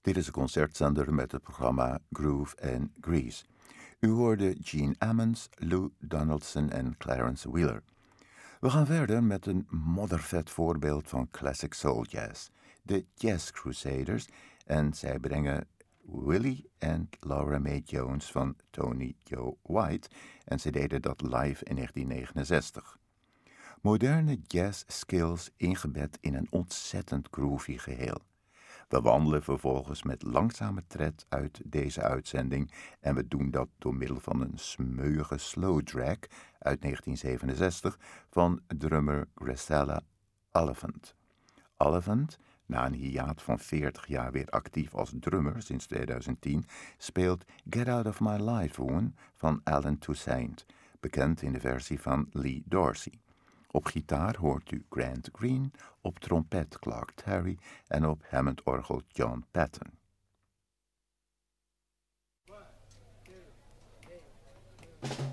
Dit is een concertzender met het programma Groove and Grease. U hoorde Gene Ammons, Lou Donaldson en Clarence Wheeler. We gaan verder met een moddervet voorbeeld van classic soul jazz, de Jazz Crusaders, en zij brengen Willie en Laura Mae Jones van Tony Joe White en ze deden dat live in 1969. Moderne jazz skills ingebed in een ontzettend groovy geheel. We wandelen vervolgens met langzame tred uit deze uitzending en we doen dat door middel van een smeuïge slow drag uit 1967 van drummer Gracella Oliphant. Oliphant, na een hiaat van 40 jaar weer actief als drummer sinds 2010, speelt Get Out of My Life Woman van Alan Toussaint, bekend in de versie van Lee Dorsey. Op gitaar hoort u Grant Green, op trompet Clark Terry en op Hammond-orgel John Patton.